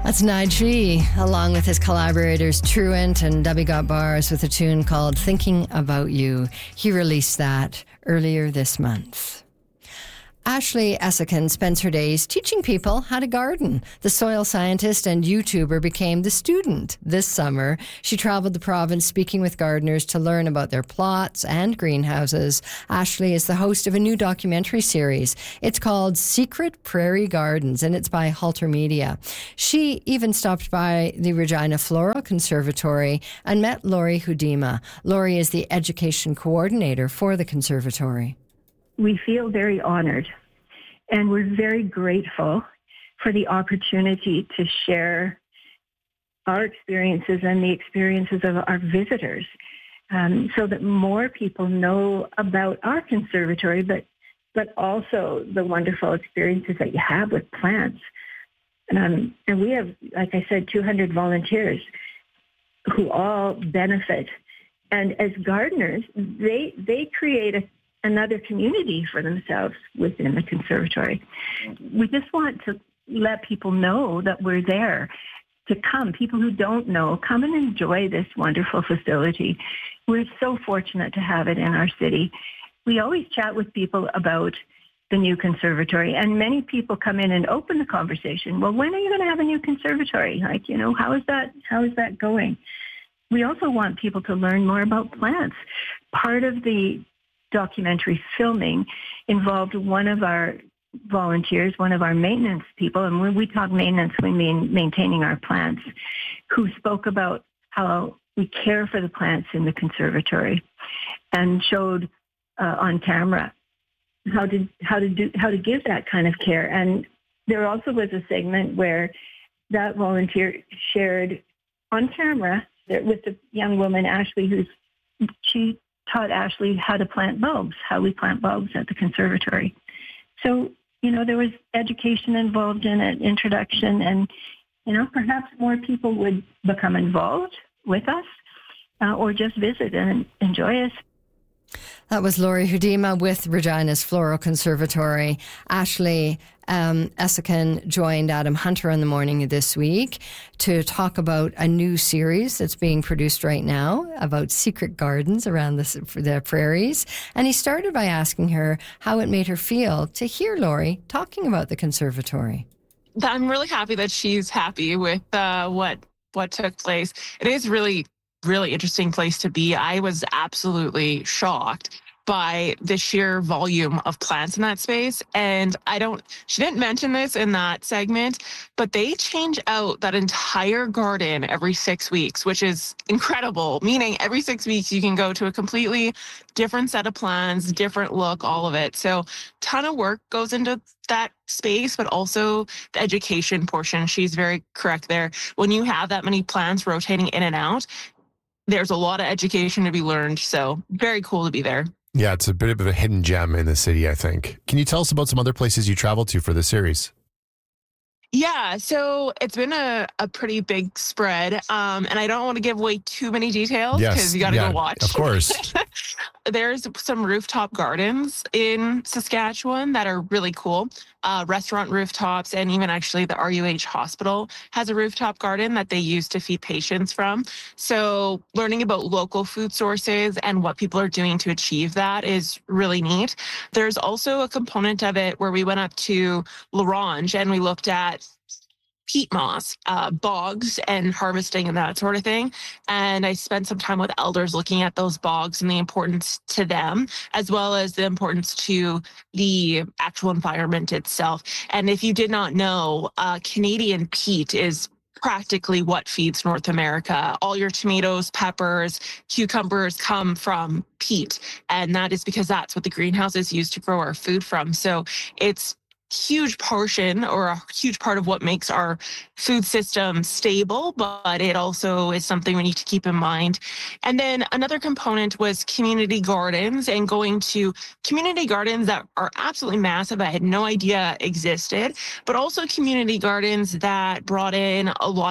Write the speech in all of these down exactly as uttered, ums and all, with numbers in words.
That's Nige, along with his collaborators Truant and Debbie Got Bars, with a tune called Thinking About You. He released that earlier this month. Ashley Esseken spends her days teaching people how to garden. The soil scientist and YouTuber became the student this summer. She traveled the province speaking with gardeners to learn about their plots and greenhouses. Ashley is the host of a new documentary series. It's called Secret Prairie Gardens, and it's by Halter Media. She even stopped by the Regina Floral Conservatory and met Laurie Hudima. Laurie is the education coordinator for the conservatory. We feel very honored, and we're very grateful for the opportunity to share our experiences and the experiences of our visitors, um, so that more people know about our conservatory, but but also the wonderful experiences that you have with plants. Um, and we have, like I said, two hundred volunteers who all benefit. And as gardeners, they they create a another community for themselves within the conservatory. We just want to let people know that we're there to come. People who don't know, come and enjoy this wonderful facility. We're so fortunate to have it in our city. We always chat with people about the new conservatory, and many people come in and open the conversation. Well, when are you going to have a new conservatory? Like, you know, how is that, how is that going? We also want people to learn more about plants. Part of the documentary filming involved one of our volunteers, one of our maintenance people, and when we talk maintenance, we mean maintaining our plants, who spoke about how we care for the plants in the conservatory and showed uh, on camera how to how to do how to give that kind of care. And there also was a segment where that volunteer shared on camera with the young woman Ashley, who's she taught Ashley how to plant bulbs, how we plant bulbs at the conservatory. So, you know, there was education involved in it, introduction, and, you know, perhaps more people would become involved with us uh, or just visit and enjoy us. That was Laurie Hudima with Regina's Floral Conservatory. Ashley um, Esseken joined Adam Hunter in the morning of this week to talk about a new series that's being produced right now about secret gardens around the, the prairies. And he started by asking her how it made her feel to hear Laurie talking about the conservatory. I'm really happy that she's happy with uh, what what took place. It is really really interesting place to be. I was absolutely shocked by the sheer volume of plants in that space. And I don't, she didn't mention this in that segment, but they change out that entire garden every six weeks, which is incredible, meaning every six weeks you can go to a completely different set of plants, different look, all of it. So ton of work goes into that space, but also the education portion. She's very correct there. When you have that many plants rotating in and out, there's a lot of education to be learned. So very cool to be there. Yeah, it's a bit of a hidden gem in the city, I think. Can you tell us about some other places you traveled to for the series? Yeah, so it's been a, a pretty big spread, um, and I don't want to give away too many details because Yes, you got to yeah, go watch. of course. There's some rooftop gardens in Saskatchewan that are really cool. Uh, restaurant rooftops, and even actually the R U H hospital has a rooftop garden that they use to feed patients from. So learning about local food sources and what people are doing to achieve that is really neat. There's also a component of it where we went up to L'Orange and we looked at peat moss, uh, bogs, and harvesting and that sort of thing. And I spent some time with elders looking at those bogs and the importance to them, as well as the importance to the actual environment itself. And if you did not know, uh, Canadian peat is practically what feeds North America. All your tomatoes, peppers, cucumbers come from peat. And that is because that's what the greenhouses use to grow our food from. So it's huge portion or a huge part of what makes our food system stable, but it also is something we need to keep in mind. And then another component was community gardens and going to community gardens that are absolutely massive. I had no idea existed, but also community gardens that brought in a lot of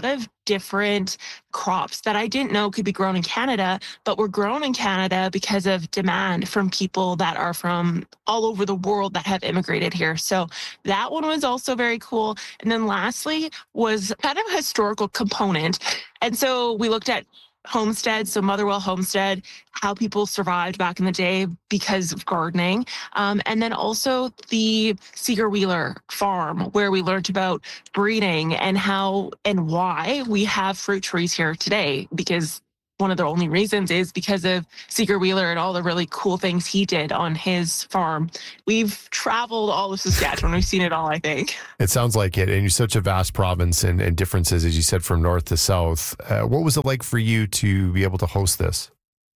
different crops that I didn't know could be grown in Canada, but were grown in Canada because of demand from people that are from all over the world that have immigrated here. So that one was also very cool. And then lastly was kind of a historical component. And so we looked at homesteads, so Motherwell Homestead, how people survived back in the day because of gardening. Um, and then also the Seeger Wheeler farm, where we learned about breeding and how and why we have fruit trees here today, because one of the only reasons is because of Seeger Wheeler and all the really cool things he did on his farm. We've traveled all of Saskatchewan. We've seen it all, I think. It sounds like it. And you're such a vast province and, and differences, as you said, from north to south. Uh, what was it like for you to be able to host this?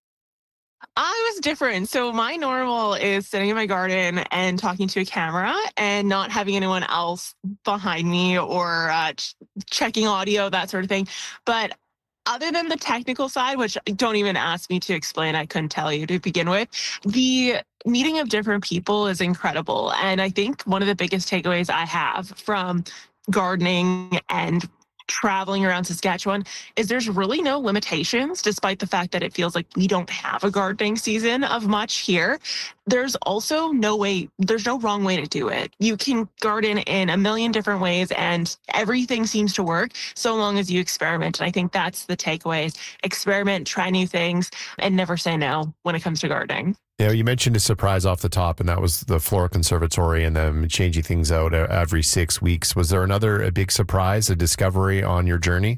I was different. So my normal is sitting in my garden and talking to a camera and not having anyone else behind me or uh, ch- checking audio, that sort of thing. But other than the technical side, which don't even ask me to explain, I couldn't tell you to begin with, the meeting of different people is incredible. And I think one of the biggest takeaways I have from gardening and traveling around Saskatchewan is there's really no limitations, despite the fact that it feels like we don't have a gardening season of much here. There's also no way, there's no wrong way to do it. You can garden in a million different ways and everything seems to work so long as you experiment. And I think that's the takeaways. Experiment, try new things, and never say no when it comes to gardening. You know, you mentioned a surprise off the top, and that was the Flora Conservatory and them changing things out every six weeks. Was there another a big surprise, a discovery on your journey?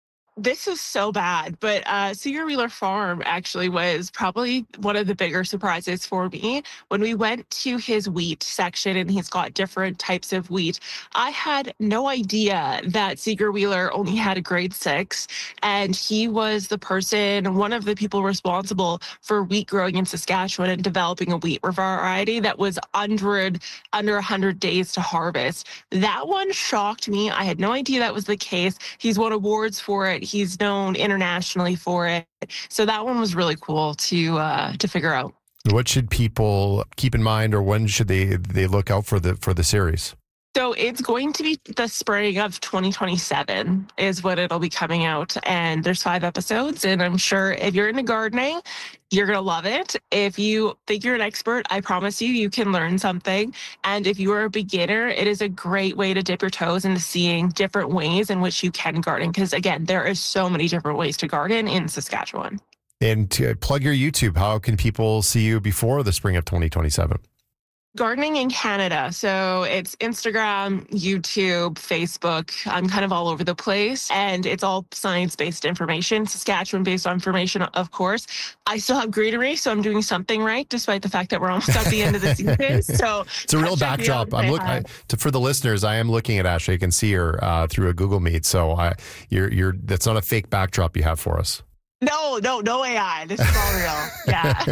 This is so bad, but uh, Seeger Wheeler Farm actually was probably one of the bigger surprises for me. When we went to his wheat section and he's got different types of wheat, I had no idea that Seeger Wheeler only had a grade six, and he was the person, one of the people responsible for wheat growing in Saskatchewan and developing a wheat variety that was under, under one hundred days to harvest. That one shocked me. I had no idea that was the case. He's won awards for it. He's known internationally for it. So that one was really cool to uh, to figure out. What should people keep in mind, or when should they they look out for the for the series? So it's going to be the spring of twenty twenty-seven is when it'll be coming out. And there's five episodes. And I'm sure if you're into gardening, you're going to love it. If you think you're an expert, I promise you, you can learn something. And if you are a beginner, it is a great way to dip your toes into seeing different ways in which you can garden. Because again, there is so many different ways to garden in Saskatchewan. And to plug your YouTube, how can people see you before the spring of twenty twenty-seven? Gardening in Canada. So it's Instagram, YouTube, Facebook. I'm kind of all over the place, and it's all science-based information, Saskatchewan-based information, of course. I still have greenery, so I'm doing something right, despite the fact that we're almost at the end of the season. So it's a real backdrop. I'm looking for the listeners. I am looking at Ashley. You can see her uh, through a Google Meet. So I, you're, you're. That's not a fake backdrop you have for us. No, no, no A I. This is all real. Yeah.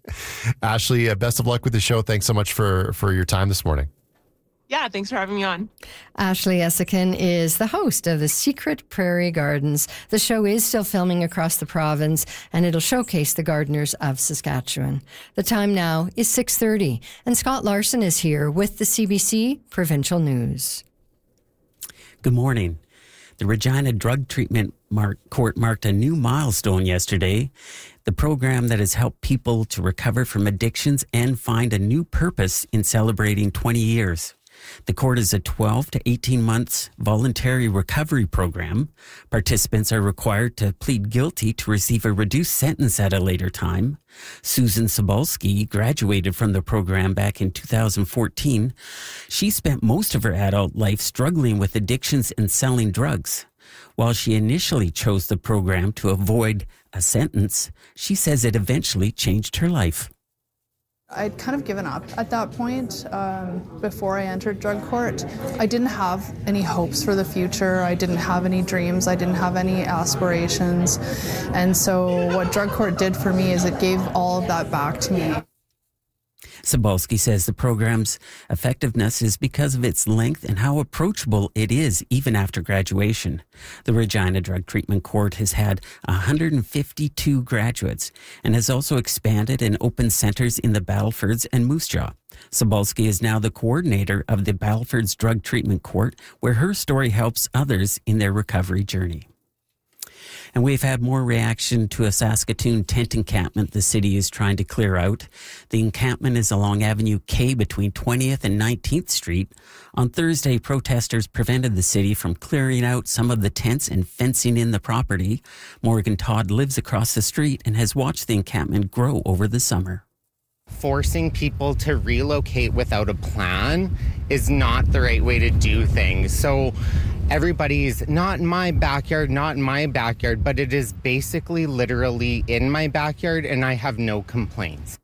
Ashley, uh, best of luck with the show. Thanks so much for, for your time this morning. Yeah, thanks for having me on. Ashley Esseken is the host of the Secret Prairie Gardens. The show is still filming across the province, and it'll showcase the gardeners of Saskatchewan. The time now is six thirty, and Scott Larson is here with the C B C Provincial News. Good morning. The Regina Drug Treatment Mark Court marked a new milestone yesterday. The program that has helped people to recover from addictions and find a new purpose in celebrating twenty years. The court is a twelve to eighteen months voluntary recovery program. Participants are required to plead guilty to receive a reduced sentence at a later time. Susan Sobolski graduated from the program back in two thousand fourteen. She spent most of her adult life struggling with addictions and selling drugs. While she initially chose the program to avoid a sentence, she says it eventually changed her life. I'd kind of given up at that point um, before I entered drug court. I didn't have any hopes for the future. I didn't have any dreams. I didn't have any aspirations. And so what drug court did for me is it gave all of that back to me. Sobolski says the program's effectiveness is because of its length and how approachable it is even after graduation. The Regina Drug Treatment Court has had one hundred fifty-two graduates and has also expanded and opened centers in the Battlefords and Moose Jaw. Sobolski is now the coordinator of the Battlefords Drug Treatment Court, where her story helps others in their recovery journey. And we've had more reaction to a Saskatoon tent encampment the city is trying to clear out. The encampment is along Avenue K between twentieth and nineteenth Street. On Thursday, protesters prevented the city from clearing out some of the tents and fencing in the property. Morgan Todd lives across the street and has watched the encampment grow over the summer. Forcing people to relocate without a plan is not the right way to do things. So everybody's not in my backyard, not in my backyard, but it is basically literally in my backyard, and I have no complaints.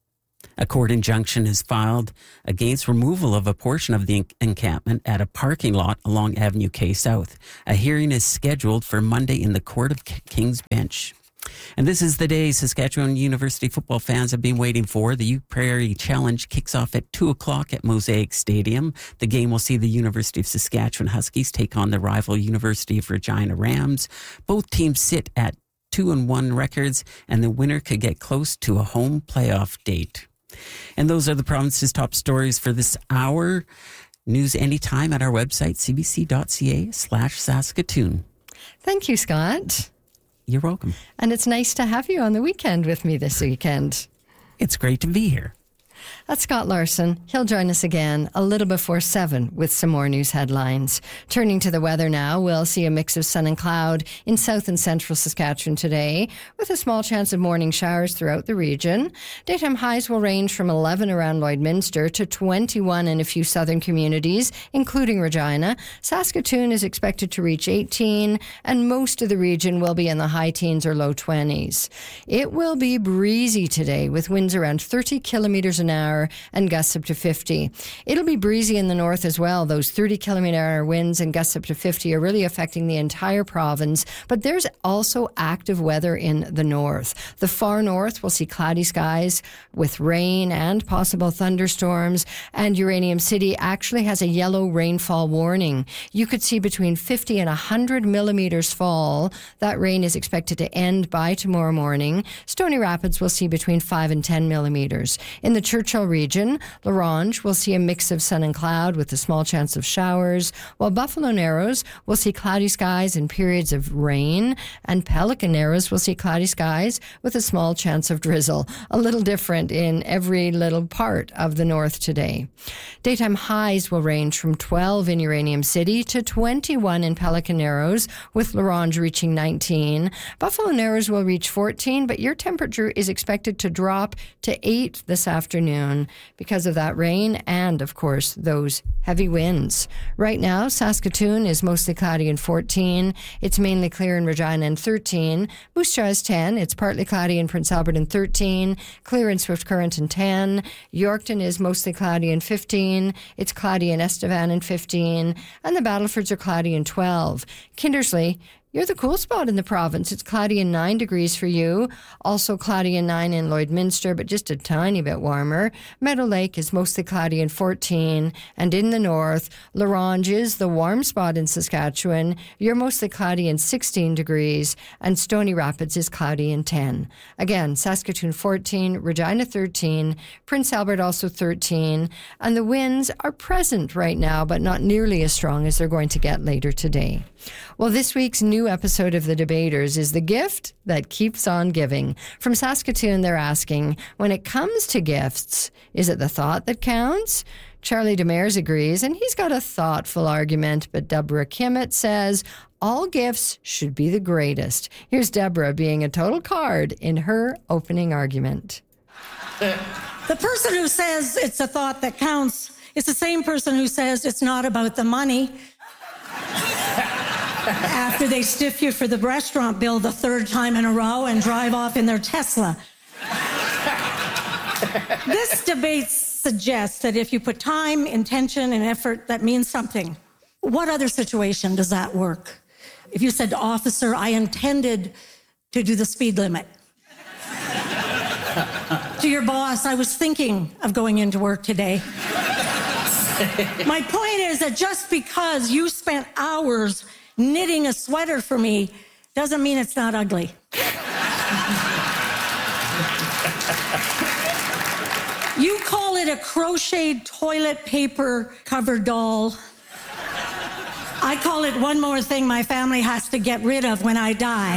A court injunction is filed against removal of a portion of the encampment at a parking lot along Avenue K South. A hearing is scheduled for Monday in the Court of King's Bench. And this is the day Saskatchewan University football fans have been waiting for. The U Prairie Challenge kicks off at two o'clock at Mosaic Stadium. The game will see the University of Saskatchewan Huskies take on the rival University of Regina Rams. Both teams sit at two and one records, and the winner could get close to a home playoff date. And those are the province's top stories for this hour. News anytime at our website, cbc.ca slash Saskatoon. Thank you, Scott. You're welcome. And it's nice to have you on the weekend with me this weekend. It's great to be here. That's Scott Larson. He'll join us again a little before seven with some more news headlines. Turning to the weather now, we'll see a mix of sun and cloud in south and central Saskatchewan today, with a small chance of morning showers throughout the region. Daytime highs will range from eleven around Lloydminster to twenty-one in a few southern communities, including Regina. Saskatoon is expected to reach eighteen, and most of the region will be in the high teens or low twenties. It will be breezy today, with winds around thirty kilometres an hour and gusts up to fifty. It'll be breezy in the north as well. Those thirty kilometre hour winds and gusts up to fifty are really affecting the entire province, but there's also active weather in the north. The far north will see cloudy skies with rain and possible thunderstorms, and Uranium City actually has a yellow rainfall warning. You could see between fifty and one hundred millimetres fall. That rain is expected to end by tomorrow morning. Stony Rapids will see between five and ten millimetres. In the Churchill region, La Ronge will see a mix of sun and cloud with a small chance of showers, while Buffalo Narrows will see cloudy skies and periods of rain, and Pelican Narrows will see cloudy skies with a small chance of drizzle. A little different in every little part of the north today. Daytime highs will range from twelve in Uranium City to twenty-one in Pelican Narrows, with La Ronge reaching nineteen. Buffalo Narrows will reach fourteen, but your temperature is expected to drop to eight this afternoon because of that rain and, of course, those heavy winds. Right now, Saskatoon is mostly cloudy and fourteen. It's mainly clear in Regina and thirteen. Moose Jaw is ten. It's partly cloudy in Prince Albert and thirteen. Clear in Swift Current and ten. Yorkton is mostly cloudy and fifteen. It's cloudy in Estevan and fifteen. And the Battlefords are cloudy and twelve. Kindersley, you're the cool spot in the province. It's cloudy and nine degrees for you. Also cloudy and nine in Lloydminster, but just a tiny bit warmer. Meadow Lake is mostly cloudy and fourteen. And in the north, La Ronge is the warm spot in Saskatchewan. You're mostly cloudy and sixteen degrees. And Stony Rapids is cloudy and ten. Again, Saskatoon fourteen, Regina thirteen, Prince Albert also thirteen. And the winds are present right now, but not nearly as strong as they're going to get later today. Well, this week's new episode of The Debaters is the gift that keeps on giving. From Saskatoon, they're asking, when it comes to gifts, is it the thought that counts? Charlie Demers agrees, and he's got a thoughtful argument, but Deborah Kimmett says all gifts should be the greatest. Here's Deborah being a total card in her opening argument. The person who says it's a thought that counts is the same person who says it's not about the money after they stiff you for the restaurant bill the third time in a row and drive off in their Tesla. This debate suggests that if you put time, intention, and effort, that means something. What other situation does that work? If you said to officer, I intended to do the speed limit. To your boss, I was thinking of going into work today. My point is that just because you spent hours knitting a sweater for me doesn't mean it's not ugly. You call it a crocheted toilet paper cover doll. I call it one more thing my family has to get rid of when I die.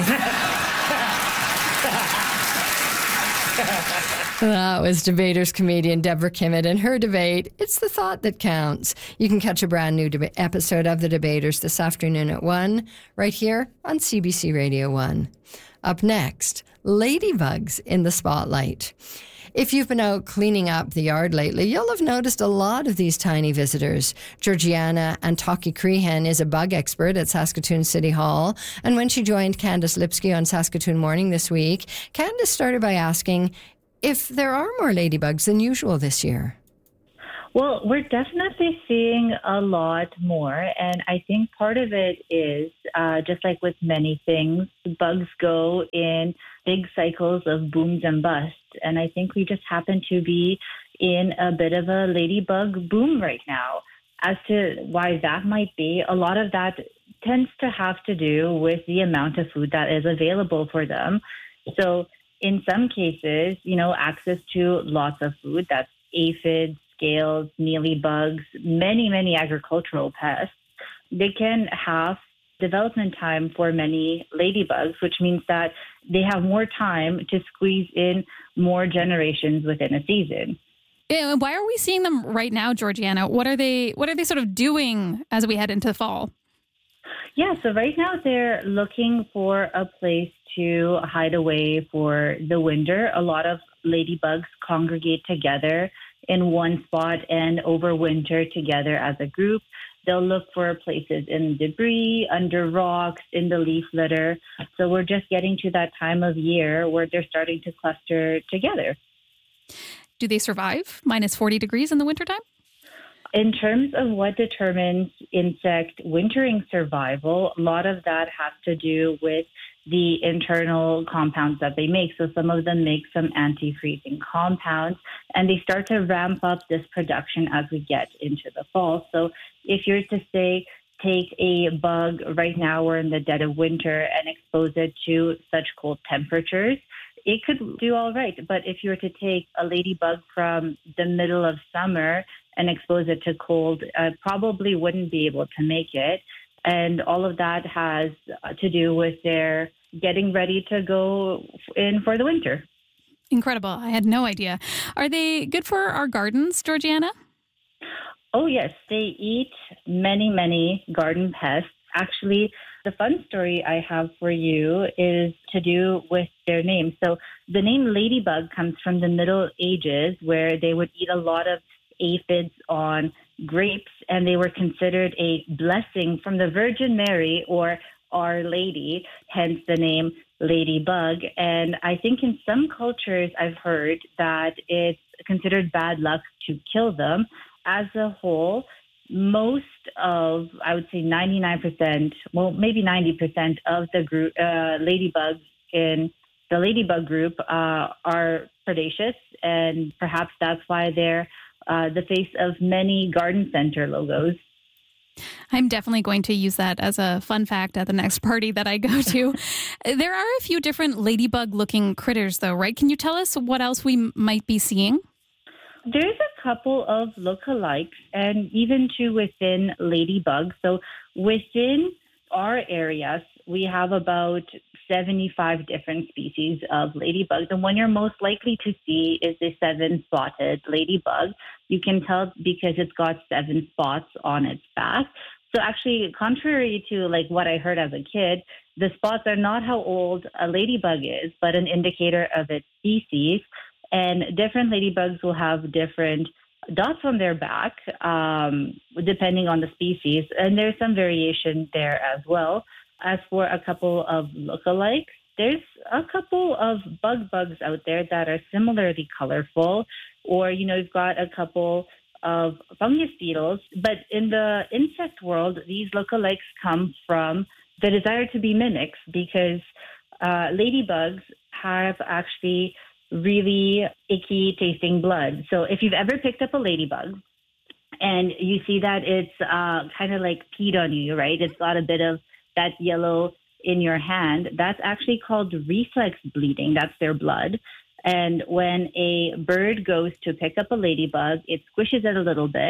That was debaters comedian Deborah Kimmett and her debate, It's the Thought That Counts. You can catch a brand new deba- episode of The Debaters this afternoon at one, right here on C B C Radio one. Up next, ladybugs in the spotlight. If you've been out cleaning up the yard lately, you'll have noticed a lot of these tiny visitors. Georgiana Antaki Crehan is a bug expert at Saskatoon City Hall, and when she joined Candace Lipsky on Saskatoon Morning this week, Candace started by asking if there are more ladybugs than usual this year. Well, we're definitely seeing a lot more, and I think part of it is, uh, just like with many things, bugs go in big cycles of booms and busts, and I think we just happen to be in a bit of a ladybug boom right now. As to why that might be, a lot of that tends to have to do with the amount of food that is available for them. So in some cases, you know, access to lots of food, that's aphids, scales, mealybugs, many, many agricultural pests, they can have development time for many ladybugs, which means that they have more time to squeeze in more generations within a season. And why are we seeing them right now, Georgiana? What are they, what are they sort of doing as we head into the fall? Yeah, so right now they're looking for a place to hide away for the winter. A lot of ladybugs congregate together in one spot and overwinter together as a group. They'll look for places in debris, under rocks, in the leaf litter. So we're just getting to that time of year where they're starting to cluster together. Do they survive minus forty degrees in the wintertime? In terms of what determines insect wintering survival, a lot of that has to do with the internal compounds that they make. So some of them make some anti-freezing compounds, and they start to ramp up this production as we get into the fall. So if you're to say, take a bug right now, we're in the dead of winter, and expose it to such cold temperatures, it could do all right. But if you were to take a ladybug from the middle of summer and expose it to cold, uh, probably wouldn't be able to make it. And all of that has to do with their getting ready to go in for the winter. Incredible. I had no idea. Are they good for our gardens, Georgiana? Oh, yes. They eat many, many garden pests. Actually, the fun story I have for you is to do with their name. So the name ladybug comes from the Middle Ages, where they would eat a lot of aphids on grapes, and they were considered a blessing from the Virgin Mary or Our Lady, hence the name ladybug. And I think in some cultures I've heard that it's considered bad luck to kill them. As a whole, most of, I would say ninety-nine percent, well, maybe ninety percent of the group, uh, ladybugs in the ladybug group uh, are predaceous, and perhaps that's why they're uh, the face of many garden center logos. I'm definitely going to use that as a fun fact at the next party that I go to. There are a few different ladybug-looking critters, though, right? Can you tell us what else we m- might be seeing? There's a couple of lookalikes, and even to within ladybugs. So within our areas, we have about seventy-five different species of ladybugs. The one you're most likely to see is the seven-spotted ladybug. You can tell because it's got seven spots on its back. So actually, contrary to like what I heard as a kid, the spots are not how old a ladybug is, but an indicator of its species. And different ladybugs will have different dots on their back, um, depending on the species. And there's some variation there as well. As for a couple of lookalikes, there's a couple of bug bugs out there that are similarly colorful. Or, you know, you've got a couple of fungus beetles. But in the insect world, these lookalikes come from the desire to be mimics, because uh, ladybugs have actually really icky tasting blood. So if you've ever picked up a ladybug and you see that it's uh, kind of like peed on you, right? It's got a bit of that yellow in your hand. That's actually called reflex bleeding. That's their blood. And when a bird goes to pick up a ladybug, it squishes it a little bit,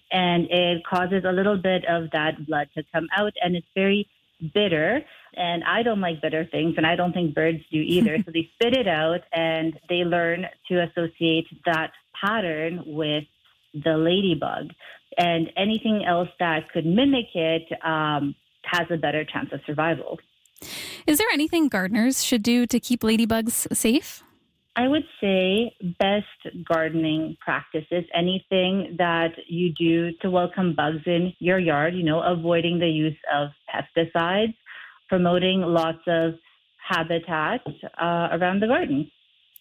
and it causes a little bit of that blood to come out, and it's very bitter. And I don't like bitter things, and I don't think birds do either. So they spit it out, and they learn to associate that pattern with the ladybug. And anything else that could mimic it um, has a better chance of survival. Is there anything gardeners should do to keep ladybugs safe? I would say best gardening practices, anything that you do to welcome bugs in your yard, you know, avoiding the use of pesticides, promoting lots of habitat uh, around the garden.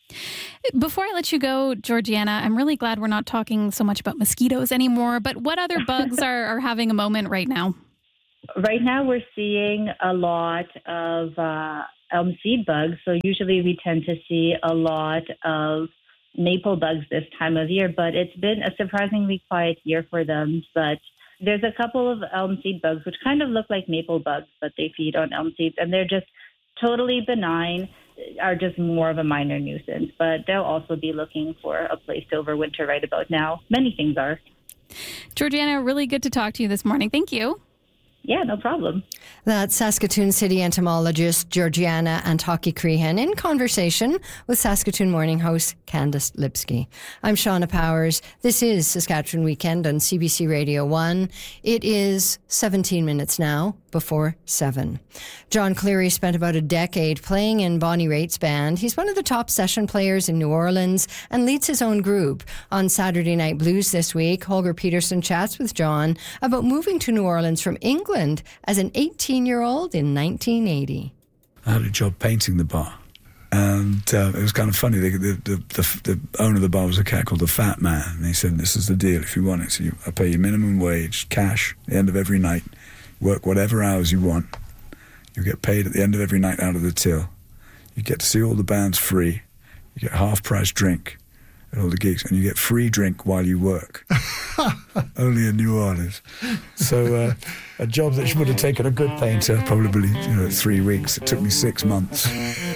Before I let you go, Georgiana, I'm really glad we're not talking so much about mosquitoes anymore, but what other bugs are, are having a moment right now? Right now we're seeing a lot of uh, elm seed bugs. So usually we tend to see a lot of maple bugs this time of year, but it's been a surprisingly quiet year for them. But there's a couple of elm seed bugs which kind of look like maple bugs, but they feed on elm seeds, and they're just totally benign, are just more of a minor nuisance. But they'll also be looking for a place to overwinter right about now. Many things are. Georgiana, really good to talk to you this morning. Thank you. Yeah, no problem. That's Saskatoon City entomologist Georgiana Antaki-Crehan in conversation with Saskatoon Morning host Candace Lipsky. I'm Shauna Powers. This is Saskatchewan Weekend on C B C Radio one. It is seventeen minutes now before seven. John Cleary spent about a decade playing in Bonnie Raitt's band. He's one of the top session players in New Orleans and leads his own group. On Saturday Night Blues this week, Holger Peterson chats with John about moving to New Orleans from England as an eighteen-year-old in nineteen eighty. I had a job painting the bar, and uh, it was kind of funny. The, the, the, the, the owner of the bar was a cat called the Fat Man, and he said, "This is the deal. If you want it, so you, I pay you minimum wage, cash, at the end of every night. Work whatever hours you want. You get paid at the end of every night out of the till. You get to see all the bands free. You get half-price drink at all the gigs, and you get free drink while you work." Only in New Orleans. So uh, a job that would have taken a good painter probably, you know, three weeks. It took me six months.